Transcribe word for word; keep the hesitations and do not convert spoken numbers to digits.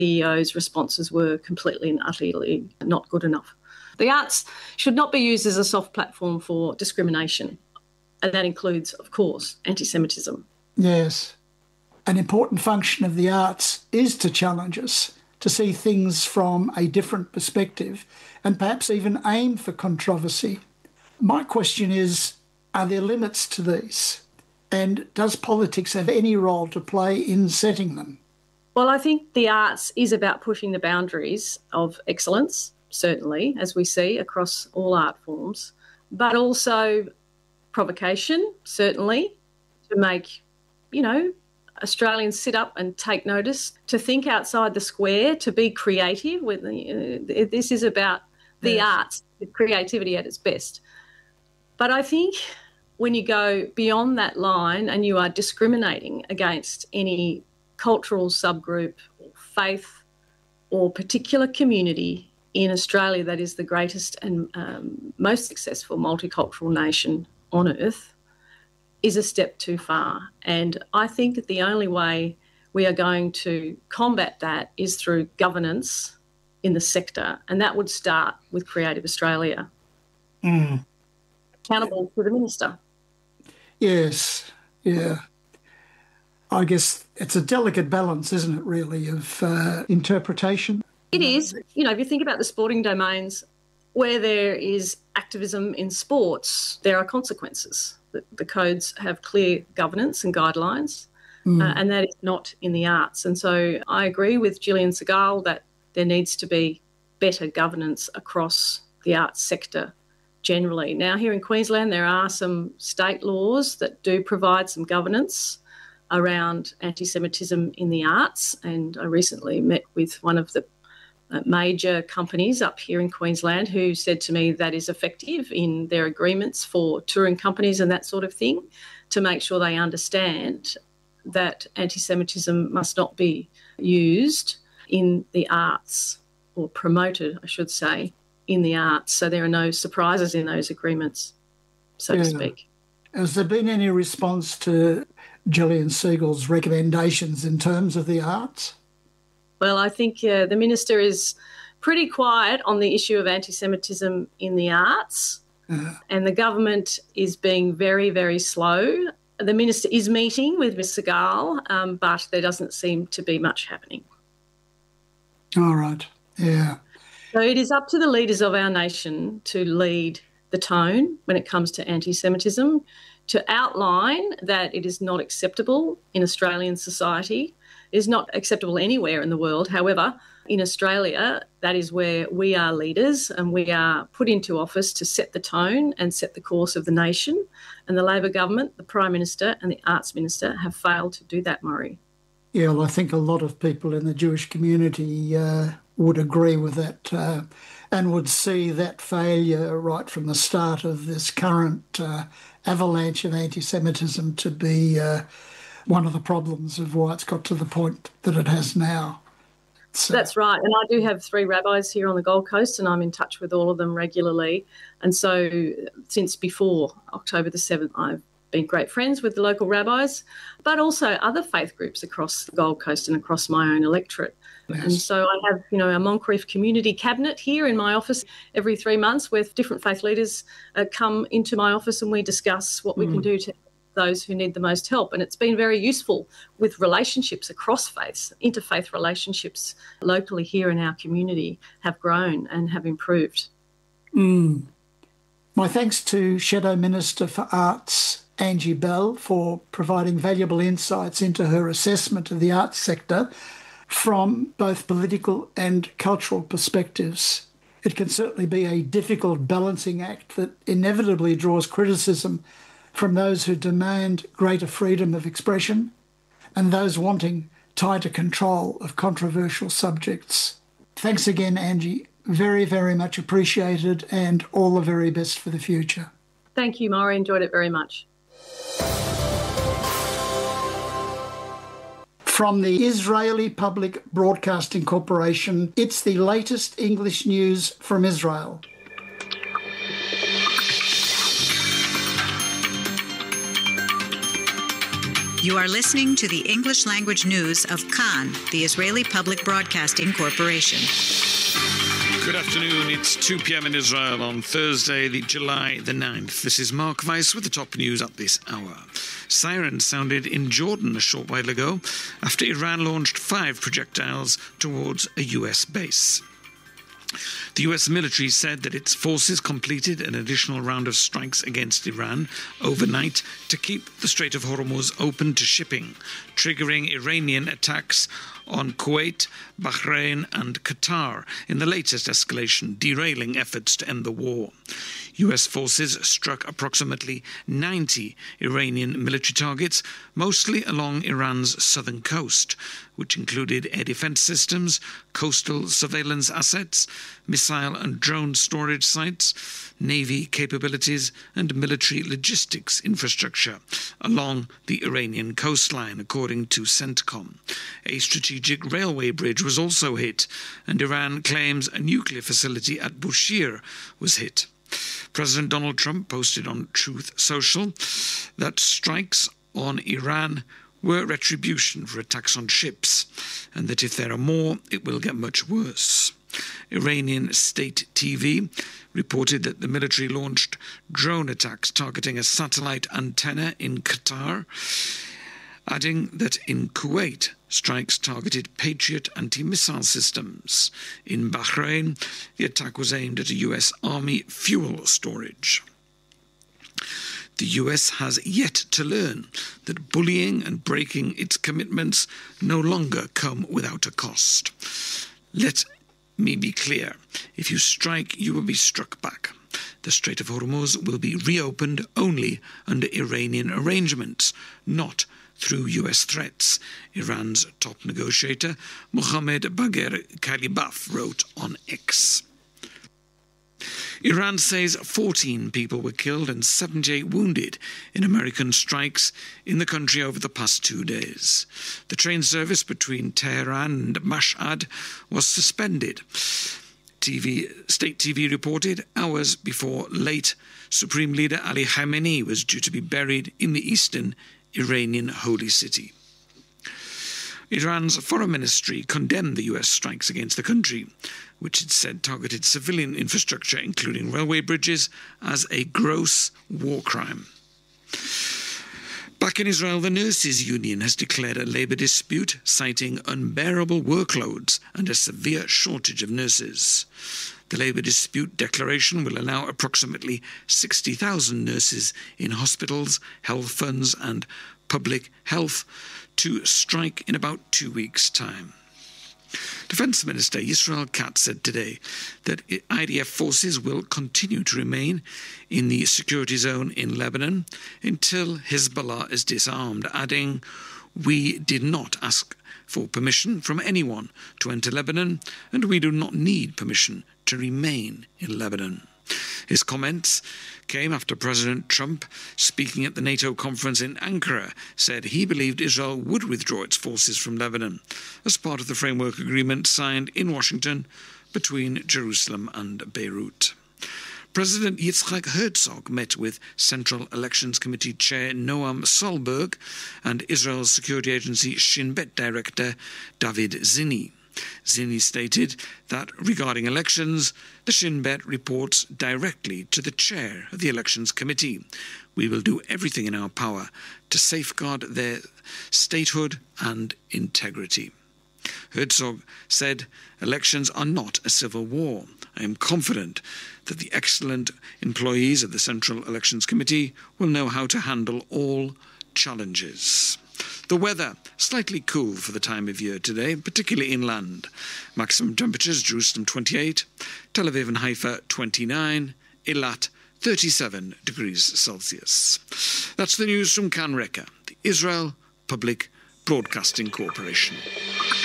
the E O's responses were completely and utterly not good enough. The arts should not be used as a soft platform for discrimination, and that includes, of course, anti-Semitism. Yes. An important function of the arts is to challenge us, to see things from a different perspective, and perhaps even aim for controversy. My question is, are there limits to these? And does politics have any role to play in setting them? Well, I think the arts is about pushing the boundaries of excellence, certainly, as we see across all art forms, but also provocation, certainly, to make, you know, Australians sit up and take notice, to think outside the square, to be creative. With uh, this is about the yes. arts, the creativity at its best. But I think when you go beyond that line and you are discriminating against any cultural subgroup or faith or particular community in Australia that is the greatest and um, most successful multicultural nation on earth, is a step too far. And I think that the only way we are going to combat that is through governance in the sector, and that would start with Creative Australia. Mm. Accountable to the minister. Yes, yeah. I guess it's a delicate balance, isn't it, really, of uh, interpretation? It is. You know, if you think about the sporting domains, where there is activism in sports, there are consequences. The, the codes have clear governance and guidelines, mm. uh, and that is not in the arts. And so I agree with Gillian Segal that there needs to be better governance across the arts sector generally. Now, here in Queensland, there are some state laws that do provide some governance around anti-Semitism in the arts, and I recently met with one of the major companies up here in Queensland who said to me that is effective in their agreements for touring companies and that sort of thing, to make sure they understand that anti-Semitism must not be used in the arts, or promoted, I should say, in the arts. So there are no surprises in those agreements, so yeah. to speak. Has there been any response to Gillian Segal's recommendations in terms of the arts? Well, I think uh, the minister is pretty quiet on the issue of anti-Semitism in the arts, uh, and the government is being very, very slow. The minister is meeting with Miz Segal, um, but there doesn't seem to be much happening. All right, yeah. So it is up to the leaders of our nation to lead the tone when it comes to anti-Semitism, to outline that it is not acceptable in Australian society. It is not acceptable anywhere in the world. However, in Australia, that is where we are leaders, and we are put into office to set the tone and set the course of the nation. And the Labor government, the Prime Minister and the Arts Minister have failed to do that, Murray. Yeah, well, I think a lot of people in the Jewish community uh, would agree with that uh, and would see that failure right from the start of this current uh, avalanche of anti-Semitism to be uh, one of the problems of why it's got to the point that it has now. So. That's right. And I do have three rabbis here on the Gold Coast, and I'm in touch with all of them regularly. And so since before October the seventh, I've been great friends with the local rabbis, but also other faith groups across the Gold Coast and across my own electorate. Yes. And so I have, you know, a Moncrieff community cabinet here in my office every three months where different faith leaders uh, come into my office and we discuss what we mm. can do to those who need the most help. And it's been very useful with relationships across faiths. Interfaith relationships locally here in our community have grown and have improved. Mm. My thanks to Shadow Minister for Arts, Angie Bell, for providing valuable insights into her assessment of the arts sector from both political and cultural perspectives. It can certainly be a difficult balancing act that inevitably draws criticism from those who demand greater freedom of expression and those wanting tighter control of controversial subjects. Thanks again, Angie. Very, very much appreciated, and all the very best for the future. Thank you, Maury. Enjoyed it very much. From the Israeli Public Broadcasting Corporation, it's the latest English news from Israel. You are listening to the English language news of Kan, the Israeli Public Broadcasting Corporation. Good afternoon. It's two p.m. in Israel on Thursday, the July the ninth. This is Mark Weiss with the top news at this hour. Sirens sounded in Jordan a short while ago after Iran launched five projectiles towards a U S base. The U S military said that its forces completed an additional round of strikes against Iran overnight to keep the Strait of Hormuz open to shipping, triggering Iranian attacks on Kuwait, Bahrain and Qatar in the latest escalation, derailing efforts to end the war. U S forces struck approximately ninety Iranian military targets, mostly along Iran's southern coast, which included air defense systems, coastal surveillance assets, missile and drone storage sites, navy capabilities and military logistics infrastructure along the Iranian coastline, according to CENTCOM. A strategic railway bridge was also hit, and Iran claims a nuclear facility at Bushehr was hit. President Donald Trump posted on Truth Social that strikes on Iran were retribution for attacks on ships, and that if there are more, it will get much worse. Iranian state T V reported that the military launched drone attacks targeting a satellite antenna in Qatar, adding that in Kuwait, strikes targeted Patriot anti-missile systems. In Bahrain, the attack was aimed at a U S Army fuel storage. The U S has yet to learn that bullying and breaking its commitments no longer come without a cost. Let me be clear. If you strike, you will be struck back. The Strait of Hormuz will be reopened only under Iranian arrangements, not through U S threats, Iran's top negotiator Mohammad Bagher Khalibaf wrote on X. Iran says fourteen people were killed and seventy-eight wounded in American strikes in the country over the past two days. The train service between Tehran and Mashhad was suspended. T V, state T V reported hours before late Supreme Leader Ali Khamenei was due to be buried in the eastern Iranian holy city. Iran's foreign ministry condemned the U S strikes against the country, which it said targeted civilian infrastructure, including railway bridges, as a gross war crime. Back in Israel, the Nurses Union has declared a labour dispute, citing unbearable workloads and a severe shortage of nurses. The labour dispute declaration will allow approximately sixty thousand nurses in hospitals, health funds and public health to strike in about two weeks' time. Defence Minister Yisrael Katz said today that I D F forces will continue to remain in the security zone in Lebanon until Hezbollah is disarmed, adding, "We did not ask for permission from anyone to enter Lebanon, and we do not need permission to remain in Lebanon." His comments came after President Trump, speaking at the NATO conference in Ankara, said he believed Israel would withdraw its forces from Lebanon as part of the framework agreement signed in Washington between Jerusalem and Beirut. President Yitzhak Herzog met with Central Elections Committee Chair Noam Solberg and Israel's security agency Shin Bet Director David Zinni. Zinni stated that regarding elections, the Shin Bet reports directly to the chair of the Elections Committee. We will do everything in our power to safeguard their statehood and integrity. Herzog said, "Elections are not a civil war. I am confident that the excellent employees of the Central Elections Committee will know how to handle all challenges." The weather, slightly cool for the time of year today, particularly inland. Maximum temperatures, Jerusalem twenty-eight, Tel Aviv and Haifa twenty-nine, Eilat thirty-seven degrees Celsius. That's the news from Kan Reka, the Israel Public Broadcasting Corporation.